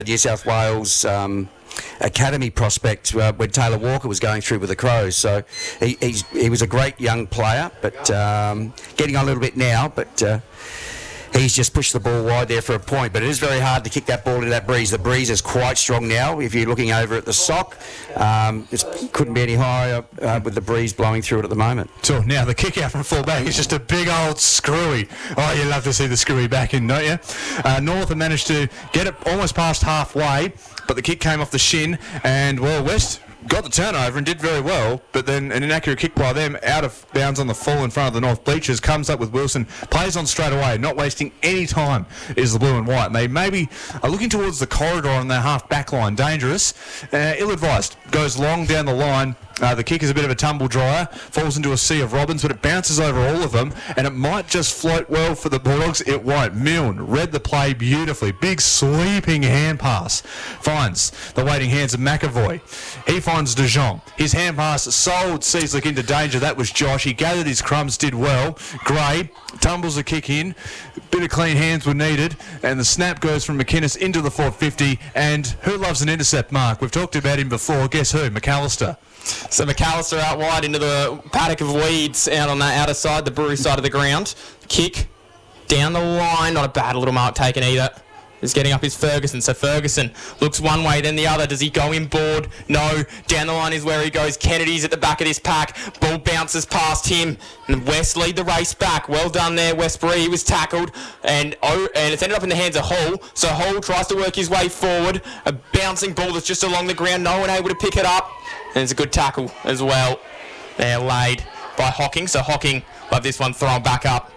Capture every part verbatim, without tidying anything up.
New South Wales um, Academy prospect uh, when Taylor Walker was going through with the Crows. So he, he's, he was a great young player, but um, getting on a little bit now, but uh, he's just pushed the ball wide there for a point. But it is very hard to kick that ball into that breeze. The breeze is quite strong now. If you're looking over at the sock, um, it couldn't be any higher uh, with the breeze blowing through it at the moment. So now the kick out from full back is just a big old screwy. Oh, you love to see the screwy back in, don't you? Uh, North have managed to get it almost past halfway, but the kick came off the shin, and, well, West got the turnover and did very well, but then an inaccurate kick by them out of bounds on the full in front of the North bleachers, comes up with Wilson, plays on straight away, not wasting any time is the blue and white. And they maybe are looking towards the corridor on their half back line. Dangerous, uh, ill-advised, goes long down the line. Uh, the kick is a bit of a tumble dryer, falls into a sea of robins, but it bounces over all of them, and it might just float well for the Bulldogs. It won't. Milne read the play beautifully. Big sweeping hand pass. Finds the waiting hands of McAvoy. He finds De Jong. His hand pass sold Seaslick into danger. That was Josh. He gathered his crumbs, did well. Gray tumbles a kick in. Bit of clean hands were needed, and the snap goes from McInnes into the four fifty. And who loves an intercept, Mark? We've talked about him before. Guess who? McAllister. So McAllister out wide into the paddock of weeds out on that outer side, the Brewery side of the ground. Kick down the line, not a bad little mark taken either. Is getting up is Ferguson, so Ferguson looks one way, then the other. Does he go inboard? No. Down the line is where he goes. Kennedy's at the back of this pack. Ball bounces past him, and West lead the race back. Well done there, Westbury. He was tackled, and oh, and it's ended up in the hands of Hall. So Hall tries to work his way forward. A bouncing ball that's just along the ground. No one able to pick it up, and it's a good tackle as well. They're laid by Hocking, so Hocking will have this one thrown back up.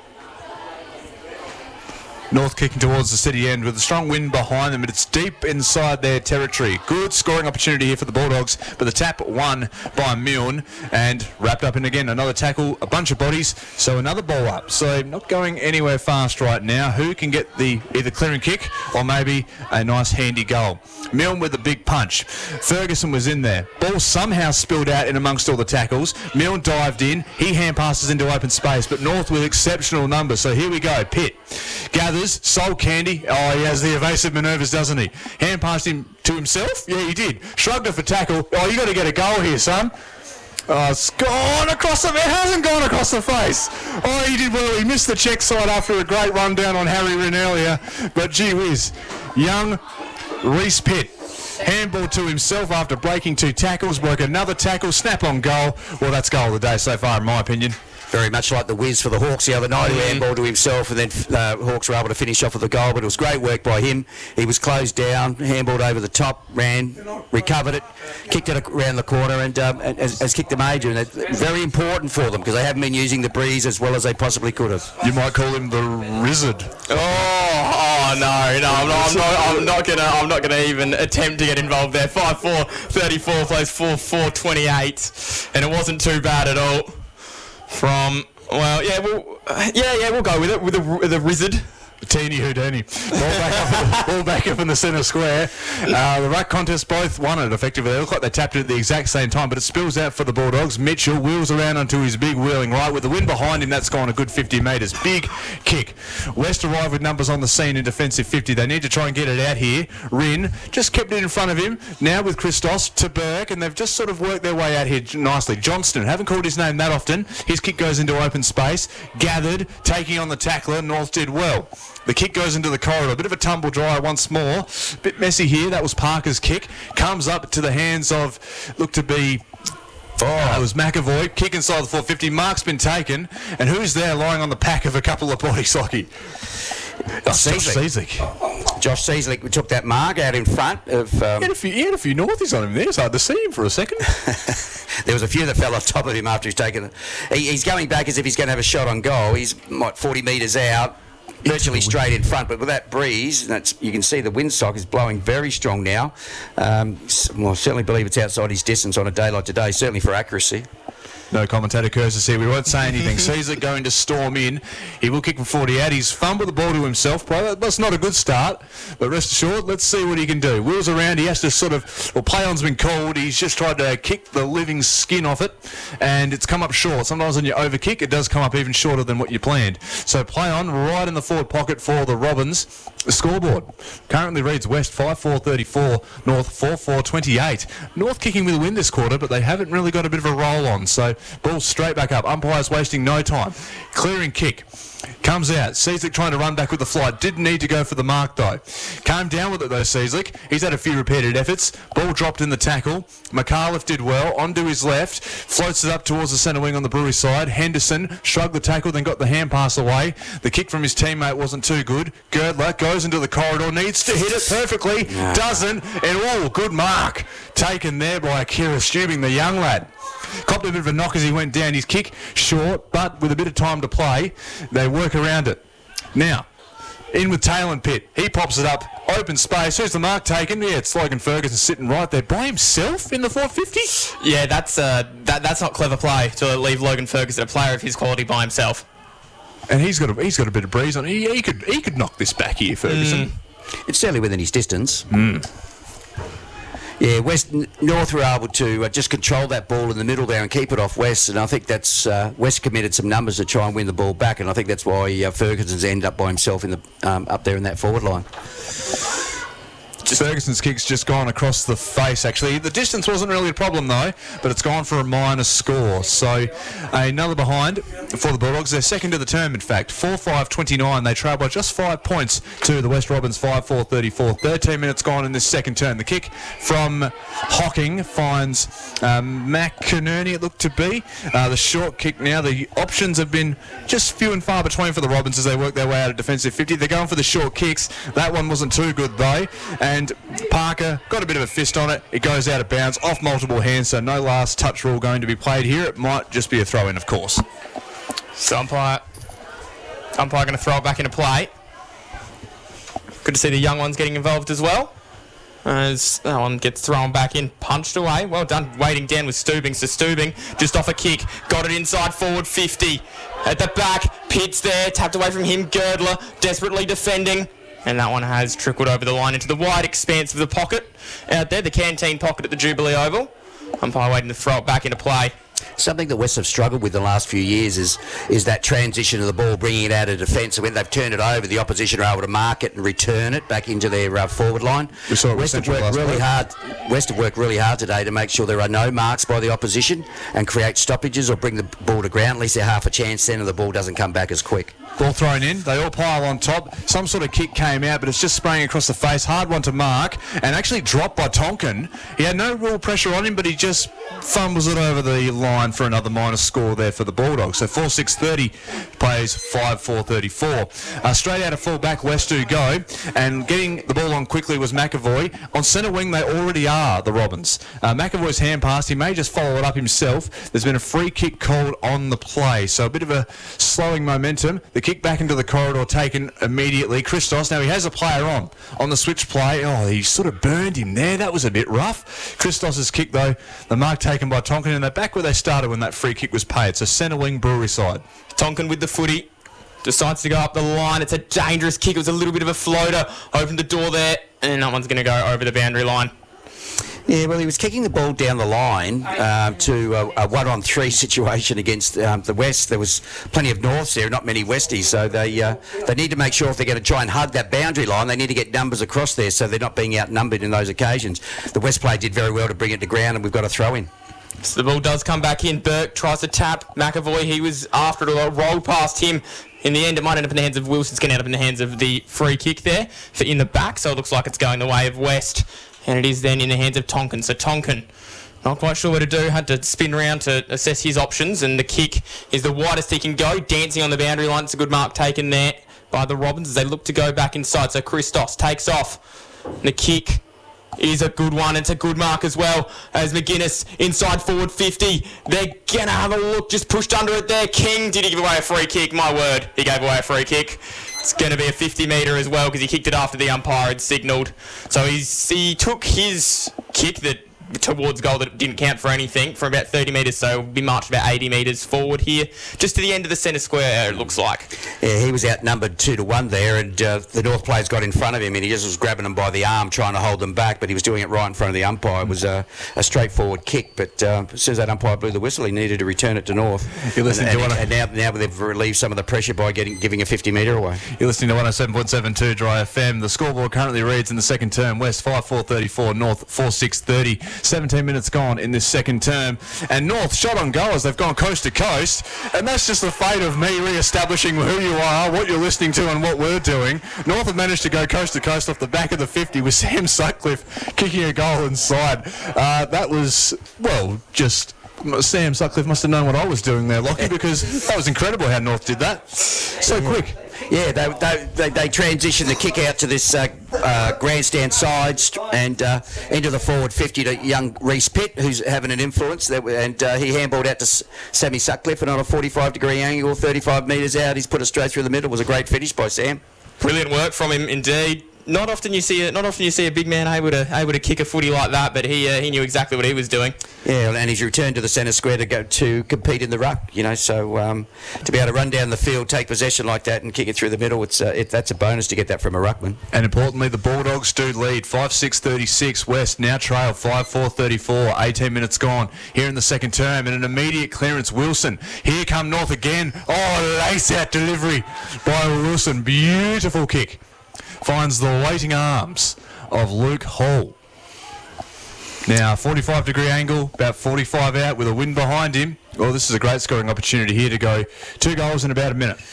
North kicking towards the city end with a strong wind behind them, but it's deep inside their territory. Good scoring opportunity here for the Bulldogs, but the tap won by Milne, and wrapped up in again another tackle, a bunch of bodies, so another ball up. So not going anywhere fast right now. Who can get the either clearing kick or maybe a nice handy goal? Milne with a big punch. Ferguson was in there. Ball somehow spilled out in amongst all the tackles. Milne dived in. He hand passes into open space, but North with exceptional numbers. So here we go. Pitt gathers. Soul Candy. Oh, he has the evasive manoeuvres, doesn't he? Hand passed him to himself. Yeah, he did. Shrugged it for tackle. Oh, you got to get a goal here, son. Oh, it's gone across the... It hasn't gone across the face. Oh, he did well. He missed the check side after a great run down on Harry Wren earlier. But gee whiz, young Reece Pitt. Handball to himself after breaking two tackles. Broke another tackle. Snap on goal. Well, that's goal of the day so far, in my opinion. Very much like the whiz for the Hawks the other night, who handballed to himself, and then uh, Hawks were able to finish off with the goal, but it was great work by him. He was closed down, handballed over the top, ran, recovered it, kicked it around the corner, and, um, and has, has kicked the major. And it's very important for them because they haven't been using the breeze as well as they possibly could have. You might call him the Rizzard. Oh, oh no, no, I'm not, I'm not, I'm not gonna, I'm not gonna even attempt to get involved there. five four thirty-four plays four four twenty-eight, and it wasn't too bad at all. From, well, yeah, we'll, uh, yeah, yeah, we'll go with it, with the, with the Rizzard. Teeny Houdini. Ball back up, ball back up in the centre square. Uh, the ruck contest both won it effectively. They look like they tapped it at the exact same time, but it spills out for the Bulldogs. Mitchell wheels around onto his big wheeling right. With the wind behind him, that's gone a good fifty metres. Big kick. West arrive with numbers on the scene in defensive fifty. They need to try and get it out here. Rin just kept it in front of him. Now with Christos to Burke, and they've just sort of worked their way out here nicely. Johnston, haven't called his name that often. His kick goes into open space. Gathered, taking on the tackler. North did well. The kick goes into the corridor. A bit of a tumble dryer once more. A bit messy here. That was Parker's kick. Comes up to the hands of, look to be... Oh, it was McAvoy. Kick inside the four fifty. Mark's been taken. And who's there lying on the pack of a couple of bodies, Lockie? Josh Seaslick. Josh Seaslick took that mark out in front of... Um, he, had a few, he had a few Northies on him there. It's hard to see him for a second. There was a few that fell off top of him after he's taken it. He, he's going back as if he's going to have a shot on goal. He's, what, forty metres out. Virtually straight in front, but with that breeze, that's, you can see the windsock is blowing very strong now. Um, well, I certainly believe it's outside his distance on a day like today, certainly for accuracy. No commentator curses here. We won't say anything. Caesar going to storm in. He will kick from forty out. He's fumbled the ball to himself. Probably that's not a good start, but rest assured, let's see what he can do. Wheels around. He has to sort of, well, play on's been called. He's just tried to kick the living skin off it, and it's come up short. Sometimes when you overkick, it does come up even shorter than what you planned. So play on right in the forward pocket for the Robins. The scoreboard currently reads West five four thirty-four, North four four twenty-eight. North kicking with a win this quarter, but they haven't really got a bit of a roll on. So ball straight back up. Umpire's wasting no time. Clearing kick. Comes out. Cieslik trying to run back with the flight. Didn't need to go for the mark, though. Came down with it, though, Cieslik. He's had a few repeated efforts. Ball dropped in the tackle. McAuliffe did well. Onto his left. Floats it up towards the centre wing on the Brewery side. Henderson shrugged the tackle, then got the hand pass away. The kick from his teammate wasn't too good. Girdler goes into the corridor. Needs to hit it perfectly. Doesn't. And, oh, good mark. Taken there by Akira Stubing, the young lad. Copped a bit of a knock as he went down. His kick short, but with a bit of time to play, they work around it. Now, in with Taylor Pitt. He pops it up. Open space. Who's the mark taken? Yeah, it's Logan Ferguson sitting right there by himself in the four fifty. Yeah, that's uh, that, that's not clever play to leave Logan Ferguson, a player of his quality, by himself. And he's got a, he's got a bit of breeze on. He, he could he could knock this back here, Ferguson. Mm. It's certainly within his distance. Mm. Yeah, West North were able to uh, just control that ball in the middle there and keep it off West, and I think that's uh, West committed some numbers to try and win the ball back, and I think that's why uh, Ferguson's ended up by himself in the um, up there in that forward line. Just Ferguson's kick's just gone across the face, actually. The distance wasn't really a problem, though, but it's gone for a minus score. So another behind for the Bulldogs. They're second to the term, in fact. four five twenty-nine. They trail by just five points to the West Robins five four thirty-four. thirteen minutes gone in this second term. The kick from Hocking finds um, McInerney, it looked to be. Uh, the short kick now. The options have been just few and far between for the Robins as they work their way out of defensive fifty. They're going for the short kicks. That one wasn't too good, though. And And Parker got a bit of a fist on it. It goes out of bounds off multiple hands, so no last touch rule going to be played here. It might just be a throw-in, of course. So umpire, umpire going to throw it back into play. Good to see the young ones getting involved as well. As that one gets thrown back in, punched away. Well done, waiting down with Stubing. So Stubing just off a kick, got it inside forward fifty. At the back, Pitt's there, tapped away from him. Girdler desperately defending. And that one has trickled over the line into the wide expanse of the pocket out there, the canteen pocket at the Jubilee Oval. Umpire waiting to throw it back into play. Something that West have struggled with the last few years is is that transition of the ball, bringing it out of defence. And when they've turned it over, the opposition are able to mark it and return it back into their uh, forward line. We saw it West have worked really hard. West have worked really hard today to make sure there are no marks by the opposition and create stoppages or bring the ball to ground. At least they're half a chance then, and the ball doesn't come back as quick. Ball thrown in. They all pile on top. Some sort of kick came out, but it's just spraying across the face. Hard one to mark, and actually dropped by Tonkin. He had no real pressure on him, but he just fumbles it over the line for another minus score there for the Bulldogs. So four six thirty plays five four thirty-four. Uh, straight out of full back, West do go, and getting the ball on quickly was McAvoy. On centre wing, they already are, the Robins. Uh, McAvoy's hand pass, he may just follow it up himself. There's been a free kick called on the play, so a bit of a slowing momentum. The kick back into the corridor taken immediately. Christos, now he has a player on. On the switch play, oh, he sort of burned him there. That was a bit rough. Christos's kick, though, the mark taken by Tonkin, and they're back where they started when that free kick was paid. So centre wing, Brewery side. Tonkin with the footy. Decides to go up the line. It's a dangerous kick. It was a little bit of a floater. Opened the door there, and that one's going to go over the boundary line. Yeah, well, he was kicking the ball down the line um, to a, a one-on-three situation against um, the West. There was plenty of Norths there, not many Westies, so they uh, they need to make sure if they're going to try and hug that boundary line, they need to get numbers across there so they're not being outnumbered in those occasions. The West play did very well to bring it to ground, and we've got a throw-in. So the ball does come back in. Burke tries to tap McAvoy. He was after it, rolled past him. In the end, it might end up in the hands of Wilson. It's going to end up in the hands of the free kick there for in the back, so it looks like it's going the way of West. And it is then in the hands of Tonkin. So Tonkin, not quite sure what to do, had to spin around to assess his options, and the kick is the widest he can go, dancing on the boundary line. It's a good mark taken there by the Robins as they look to go back inside. So Christos takes off. And the kick is a good one. It's a good mark as well as McGuinness inside forward fifty. They're going to have a look, just pushed under it there. King, did he give away a free kick? My word, he gave away a free kick. It's going to be a fifty metre as well because he kicked it after the umpire had signalled. So he's, he took his kick that towards goal that didn't count for anything from about thirty metres, so we marched about eighty metres forward here, just to the end of the centre square, it looks like. Yeah, he was outnumbered two to one there, and uh, the North players got in front of him, and he just was grabbing them by the arm, trying to hold them back, but he was doing it right in front of the umpire. It was a, a straightforward kick, but uh, as soon as that umpire blew the whistle, he needed to return it to North. You're listening and, to and, one and now, now they've relieved some of the pressure by getting giving a fifty metre away. You're listening to one oh seven point seven two Dry F M. The scoreboard currently reads in the second term, West five four thirty-four, North four six thirty. seventeen minutes gone in this second term, and North shot on goal as they've gone coast to coast, and that's just the fate of me re-establishing who you are, what you're listening to, and what we're doing. North have managed to go coast to coast off the back of the fifty with Sam Sutcliffe kicking a goal inside. Uh, that was, well, just... Sam Sutcliffe must have known what I was doing there, Lockie, because that was incredible how North did that. So yeah. quick. Yeah, they, they, they, they transitioned the kick out to this uh, uh, grandstand side st- and uh, into the forward fifty to young Reece Pitt, who's having an influence. That, and uh, he handballed out to S- Sammy Sutcliffe, and on a forty-five degree angle, thirty-five metres out, he's put it straight through the middle. It was a great finish by Sam. Brilliant work from him, indeed. Not often you see a, not often you see a big man able to able to kick a footy like that, but he uh, he knew exactly what he was doing. Yeah, and he's returned to the centre square to go to compete in the ruck. You know, so um, to be able to run down the field, take possession like that, and kick it through the middle, it's uh, it, that's a bonus to get that from a ruckman. And importantly, the Bulldogs do lead five six thirty-six. West now trail five four thirty-four. eighteen minutes gone here in the second term, and an immediate clearance. Wilson. Here come North again. Oh, lace out delivery by Wilson. Beautiful kick. Finds the waiting arms of Luke Hall. Now, forty-five degree angle, about forty-five out with a wind behind him. Well, this is a great scoring opportunity here to go two goals in about a minute.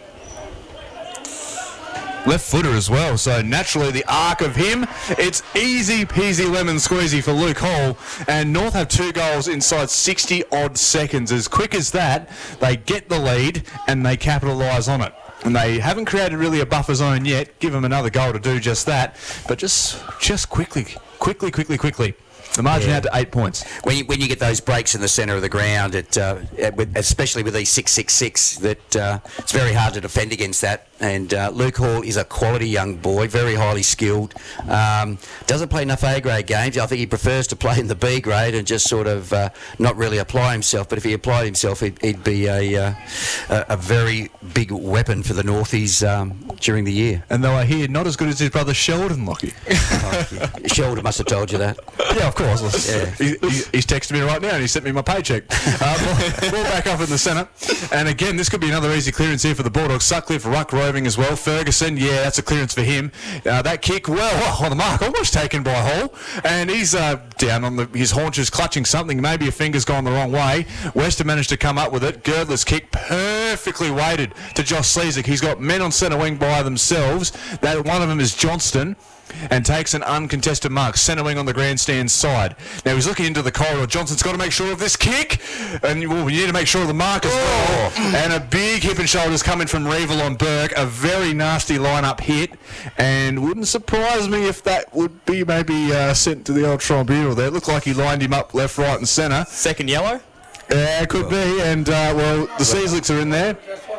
Left footer as well, so naturally the arc of him, it's easy peasy lemon squeezy for Luke Hall, and North have two goals inside sixty odd seconds. As quick as that, they get the lead and they capitalise on it. And they haven't created really a buffer zone yet. Give them another goal to do just that. But just just quickly, quickly, quickly, quickly. The margin Yeah. out to eight points. When you, when you get those breaks in the centre of the ground, it, uh, it, with- especially with these six six six, that uh, it's very hard to defend against that. And uh, Luke Hall is a quality young boy, very highly skilled. Um, doesn't play enough A-grade games. I think he prefers to play in the B-grade and just sort of uh, not really apply himself. But if he applied himself, he'd, he'd be a, uh, a a very big weapon for the Northies um, during the year. And though I hear not as good as his brother Sheldon, Lockie. Oh, yeah. Sheldon must have told you that. Yeah, of course. Yeah. He, he, he's texted me right now and he sent me my paycheck. Uh, ball, ball back up in the centre. And again, this could be another easy clearance here for the Bulldogs. Sutcliffe, ruck roving as well. Ferguson, yeah, that's a clearance for him. Uh, that kick, well, on the mark, almost taken by Hall. And he's uh, down on the, his haunches, clutching something. Maybe a finger's gone the wrong way. Wester managed to come up with it. Girdler's kick, perfectly weighted to Josh Slezak. He's got men on centre wing by themselves. That one of them is Johnston, and takes an uncontested mark, centre wing on the grandstand side. Now he's looking into the corridor. Johnson's got to make sure of this kick, and well, we need to make sure of the mark as well. And a big hip and shoulders coming from Revel on Burke, a very nasty line-up hit, and wouldn't surprise me if that would be maybe uh, sent to the old tribunal there. It looked like he lined him up left, right and centre. Second yellow? Yeah, it could be, and uh, well, the Seaslicks are in there.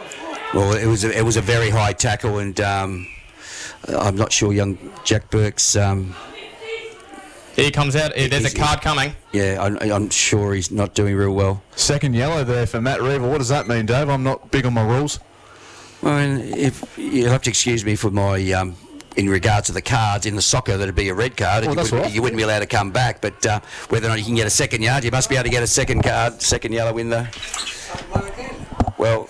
Well, it was a, it was a very high tackle, and um, I'm not sure young Jack Burke's... Um, Here he comes out. There's a He's- card coming. yeah, I'm, I'm sure he's not doing real well. Second yellow there for Matt Revel. What does that mean, Dave? I'm not big on my rules. Well, and if you'll have to excuse me for my... Um, in regards to the cards in the soccer, that'd be a red card. Well, you, that's wouldn't, right. you wouldn't be allowed to come back. But uh, whether or not you can get a second yard, you must be able to get a second card, second yellow in the... Well...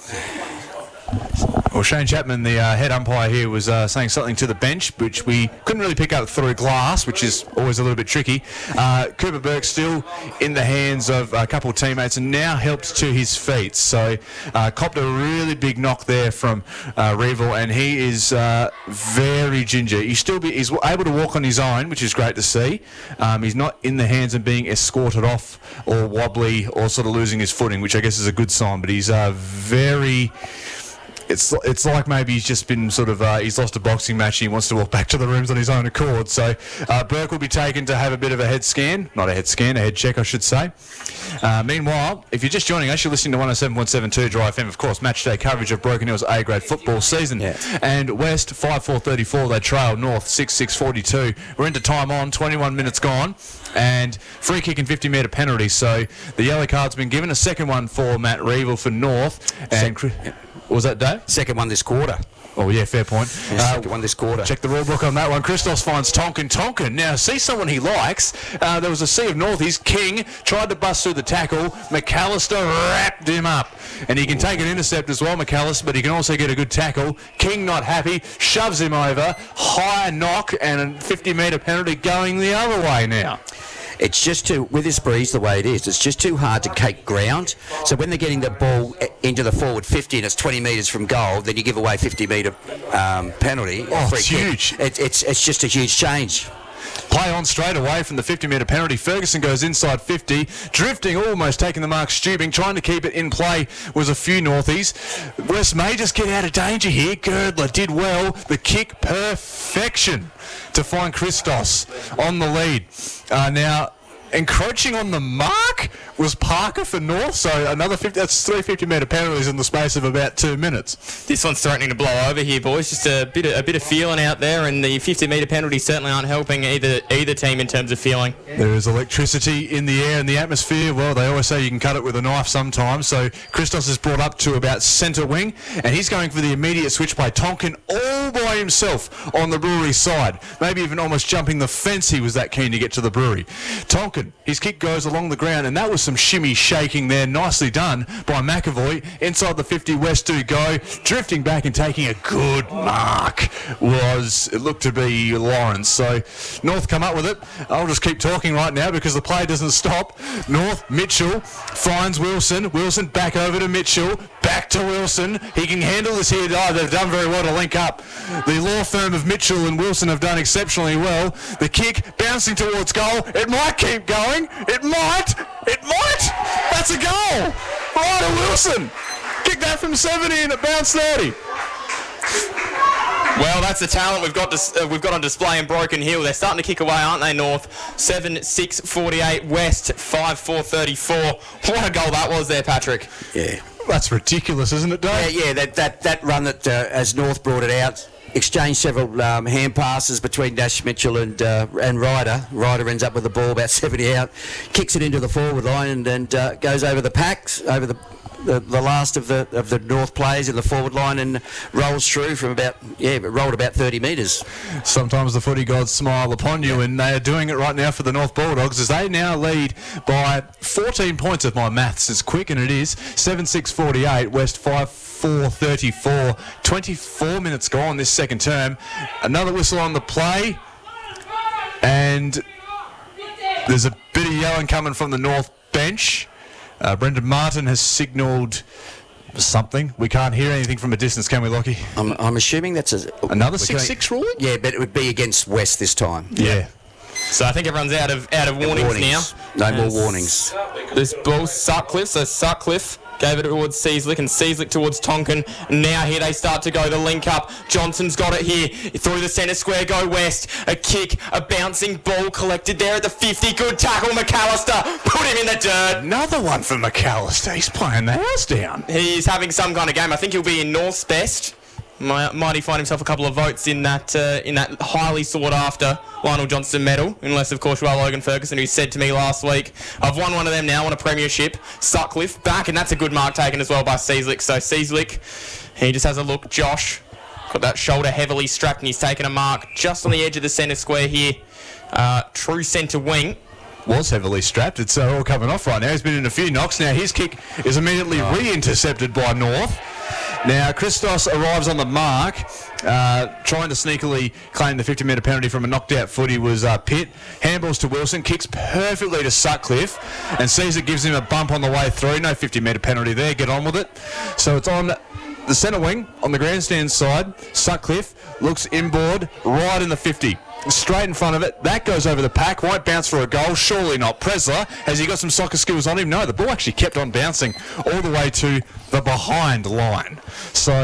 Well, Shane Chapman, the uh, head umpire here, was uh, saying something to the bench, which we couldn't really pick up through glass, which is always a little bit tricky. Uh, Cooper Burke still in the hands of a couple of teammates and now helped to his feet. So uh, copped a really big knock there from uh, Revel, and he is uh, very ginger. He's still be, he's able to walk on his own, which is great to see. Um, he's not in the hands of being escorted off or wobbly or sort of losing his footing, which I guess is a good sign, but he's uh, very... it's it's like maybe he's just been sort of uh, he's lost a boxing match and he wants to walk back to the rooms on his own accord. So uh, Burke will be taken to have a bit of a head scan, not a head scan, a head check, I should say. Uh, meanwhile, if you're just joining us, you're listening to one oh seven point seven two Dry F M, of course, match day coverage of Broken Hill's A-grade football season. Yeah. And West five four thirty-four, they trail North six six forty-two. We're into time on, twenty-one minutes gone, and free kick and fifty metre penalty. So the yellow card's been given, a second one for Matt Reevil for North. And Sec- what was that, Dave? Second one this quarter. Oh, yeah, fair point. Yeah, Uh, second one this quarter. Check the rule book on that one. Christos finds Tonkin. Tonkin, now see someone he likes. Uh, there was a sea of Northies. King tried to bust through the tackle. McAllister wrapped him up. And he can take an intercept as well, McAllister, but he can also get a good tackle. King not happy, shoves him over. High knock and a fifty metre penalty going the other way now. It's just too, with this breeze the way it is, it's just too hard to cake ground. So when they're getting the ball into the forward fifty and it's twenty metres from goal, then you give away fifty metre um, penalty. Oh, free it's kick. huge. It, it's, it's just a huge change. Play on straight away from the fifty metre penalty. Ferguson goes inside fifty, drifting, almost taking the mark, Stubing, trying to keep it in play was a few Northies. West may just get out of danger here. Girdler did well. The kick, perfection to find Christos on the lead. Uh, now, encroaching on the mark was Parker for North, so another fifty, that's three fifty metre penalties in the space of about two minutes. This one's threatening to blow over here, boys. Just a bit of, a bit of feeling out there, and the fifty metre penalties certainly aren't helping either either team in terms of feeling. There is electricity in the air and the atmosphere. Well, they always say you can cut it with a knife sometimes. So Christos is brought up to about centre wing, and he's going for the immediate switch by Tonkin all by himself on the Brewery side. Maybe even almost jumping the fence, he was that keen to get to the Brewery. Tonkin, his kick goes along the ground, and that was some shimmy shaking there. Nicely done by McAvoy. Inside the fifty, West do go. Drifting back and taking a good mark was, it looked to be Lawrence. So North come up with it. I'll just keep talking right now because the play doesn't stop. North, Mitchell finds Wilson. Wilson back over to Mitchell. Back to Wilson. He can handle this here. Oh, they've done very well to link up. The law firm of Mitchell and Wilson have done exceptionally well. The kick bouncing towards goal. It might keep going. It might. It might. That's a goal. Ryder Wilson. Kick that from seventy and it bounced thirty. Well, that's the talent we've got dis- uh, we've got on display in Broken Hill. They're starting to kick away, aren't they, North? seven six forty-eight, West five four thirty-four. What a goal that was there, Patrick. Yeah. That's ridiculous, isn't it, Yeah, Dave? yeah, that, that, that run that, uh, as North brought it out, exchanged several um, hand passes between Dash Mitchell and uh, and Ryder. Ryder ends up with the ball about seventy out, kicks it into the forward line and, and uh, goes over the packs, over the, the the last of the of the North players in the forward line and rolls through from about, yeah, it rolled about thirty metres. Sometimes the footy gods smile upon you, and they are doing it right now for the North Bulldogs as they now lead by fourteen points if my maths is quick, and it is. seven six forty-eight, West five four thirty-four. twenty-four minutes gone this second term. Another whistle on the play, and there's a bit of yelling coming from the North bench. Uh, Brendan Martin has signalled something. We can't hear anything from a distance, can we, Lockie? I'm, I'm assuming that's a... Another we're six six ruling? Yeah, but it would be against West this time. Yeah. So I think everyone's out of out of warnings, Warnings. now. No more As warnings. This ball, Sutcliffe, so Sutcliffe gave it towards Seaslick and Seaslick towards Tonkin. Now here they start to go, the link up. Johnson's got it here. Through the centre square, go West. A kick, a bouncing ball collected there at the fifty. Good tackle, McAllister. Put him in the dirt. Another one for McAllister. He's playing the house down. He's having some kind of game. I think he'll be in North's best. Might, might he find himself a couple of votes in that uh, in that highly sought after Lionel Johnson medal, unless of course well Logan Ferguson, who said to me last week, I've won one of them now on a premiership. Sutcliffe back, and that's a good mark taken as well by Seaslick. So Seaslick, he just has a look. Josh got that shoulder heavily strapped, and he's taken a mark just on the edge of the centre square here. Uh, true centre wing. Was heavily strapped. It's uh, all coming off right now. He's been in a few knocks. Now his kick is immediately oh. re-intercepted by North. Now Christos arrives on the mark, uh, trying to sneakily claim the fifty metre penalty from a knocked out footy was uh, Pitt. Handballs to Wilson, kicks perfectly to Sutcliffe, and Caesar gives him a bump on the way through. No fifty metre penalty there, get on with it. So it's on the centre wing, on the grandstand side. Sutcliffe looks inboard, right in the fifty. Straight in front of it. That goes over the pack. Won't bounce for a goal. Surely not. Presler, has he got some soccer skills on him? No, the ball actually kept on bouncing all the way to the behind line. So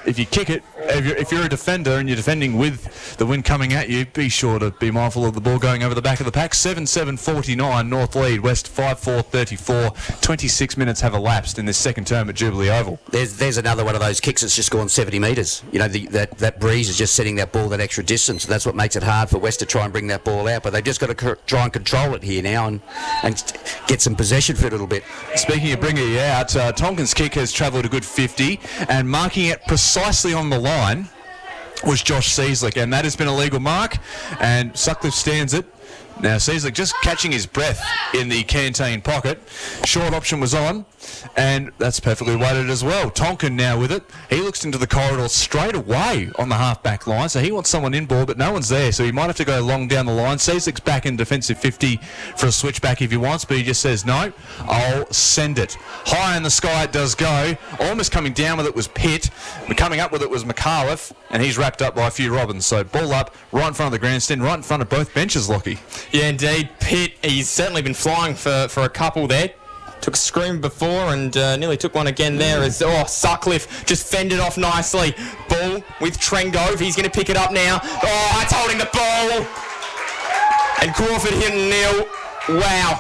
if you kick it, if you're, if you're a defender and you're defending with the wind coming at you, be sure to be mindful of the ball going over the back of the pack. seven seven forty-nine, North lead, West five four thirty-four. twenty-six minutes have elapsed in this second term at Jubilee Oval. There's there's another one of those kicks that's just gone seventy metres. You know, the, that, that breeze is just setting that ball that extra distance, and that's what makes it hard for West to try and bring that ball out. But they've just got to c- try and control it here now and, and get some possession for it a little bit. Speaking of bringing it out, uh, Tonkin's kick has travelled a good fifty, and marking it precisely on the line was Josh Seaslick, and that has been a legal mark, and Sutcliffe stands it. Now Seaslick just catching his breath in the canteen pocket. Short option was on, and that's perfectly weighted as well. Tonkin now with it. He looks into the corridor straight away on the half-back line, so he wants someone in ball, but no one's there, so he might have to go long down the line. Seaslick's back in defensive fifty for a switchback if he wants, but he just says, no, I'll send it. High in the sky it does go. Almost coming down with it was Pitt. Coming up with it was McAuliffe, and he's wrapped up by a few Robbins. So ball up, right in front of the grandstand, right in front of both benches, Lockie. Yeah, indeed. Pitt, he's certainly been flying for, for a couple there. Took a scream before and uh, nearly took one again there as, oh, Sutcliffe just fended off nicely. Ball with Trengove. He's going to pick it up now. Oh, it's holding the ball. And Crawford hitting nil. Wow.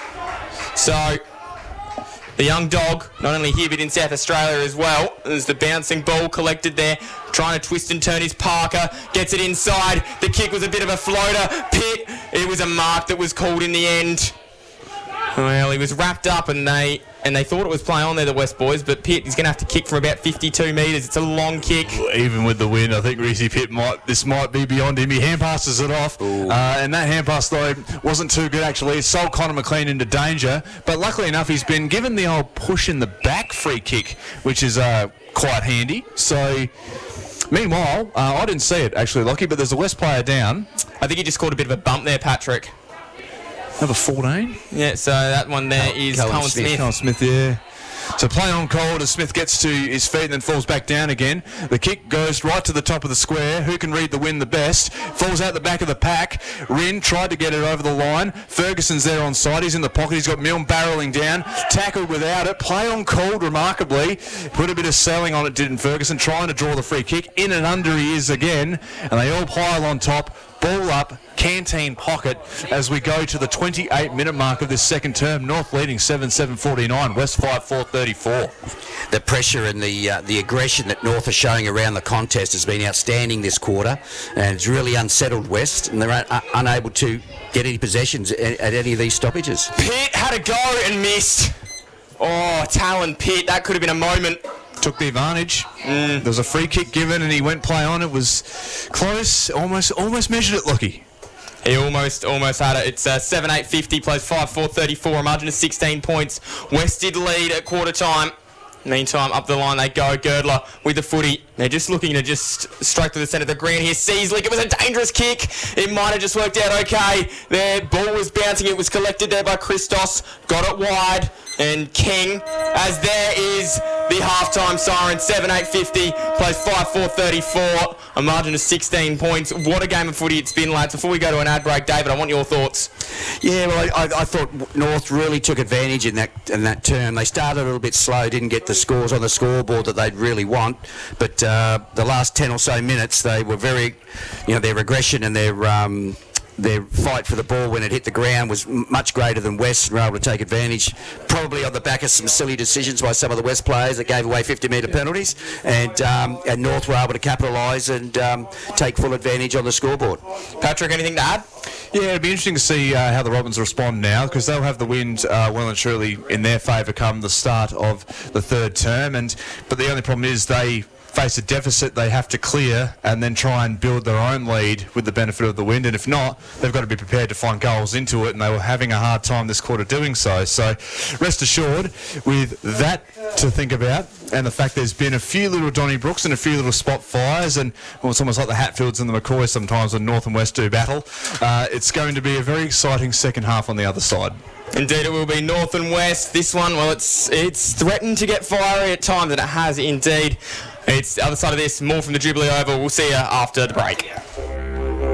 So, the young dog, not only here but in South Australia as well. There's the bouncing ball collected there, trying to twist and turn his Parker, gets it inside. The kick was a bit of a floater. Pitt, it was a mark that was called in the end. Well, he was wrapped up and they and they thought it was play on there, the West boys, but Pitt is going to have to kick from about fifty-two metres. It's a long kick. Even with the wind, I think Reese Pitt might, this might be beyond him. He hand passes it off, uh, and that hand pass, though, wasn't too good, actually. It sold Connor McLean into danger, but luckily enough, he's been given the old push in the back free kick, which is uh, quite handy. So, meanwhile, uh, I didn't see it, actually, Lockie, but there's a West player down. I think he just caught a bit of a bump there, Patrick. Number fourteen? Yeah, so that one there Col- is Colin Colin Smith. Smith. Colin Smith, yeah. So play on cold as Smith gets to his feet and then falls back down again. The kick goes right to the top of the square. Who can read the wind the best? Falls out the back of the pack. Rin tried to get it over the line. Ferguson's there on side. He's in the pocket. He's got Milne barrelling down. Tackled without it. Play on cold remarkably. Put a bit of selling on it, didn't Ferguson? Trying to draw the free kick. In and under he is again. And they all pile on top. Ball up, canteen pocket as we go to the twenty-eight minute mark of this second term. North leading seven seven forty-nine, West five four thirty-four. The pressure and the uh, the aggression that North are showing around the contest has been outstanding this quarter, and it's really unsettled West, and they're un- uh, unable to get any possessions at, at any of these stoppages. Pitt had a go and missed. Oh, Talon Pitt, that could have been a moment. Took the advantage. Mm. There was a free kick given and he went play on. It was close, almost almost measured it, Lockie. He almost almost had it. It's uh, seven eight fifty plays five four thirty-four, a margin of sixteen points. West did lead at quarter time. Meantime, up the line they go. Girdler with the footy. They're just looking to just strike to the centre of the ground here. Seaslick, it was a dangerous kick. It might have just worked out okay. Their ball was bouncing. It was collected there by Christos. Got it wide. And King, as there is the halftime siren, seven eight fifty, plays five four thirty-four, a margin of sixteen points. What a game of footy it's been, lads. Before we go to an ad break, David, I want your thoughts. Yeah, well, I, I thought North really took advantage in that in that term. They started a little bit slow, didn't get the scores on the scoreboard that they'd really want, but uh, the last ten or so minutes, they were very, you know, their aggression and their um, their fight for the ball when it hit the ground was m- much greater than West, and were able to take advantage, probably on the back of some silly decisions by some of the West players that gave away fifty metre penalties, and um, and North were able to capitalise and um, take full advantage on the scoreboard. Patrick, anything to add? Yeah, it'd be interesting to see uh, how the Robins respond now, because they'll have the wind uh, well and truly in their favour come the start of the third term. And but the only problem is they face a deficit they have to clear and then try and build their own lead with the benefit of the wind, and if not, they've got to be prepared to find goals into it, and they were having a hard time this quarter doing so. So rest assured, with that to think about, and the fact there's been a few little Donnybrooks and a few little spot fires, and well, it's almost like the Hatfields and the McCoys sometimes when North and West do battle, uh, it's going to be a very exciting second half on the other side. Indeed, it will be North and West. This one, well, it's it's threatened to get fiery at times, and it has indeed. It's the other side of this, more from the Jubilee Oval. We'll see you after the break.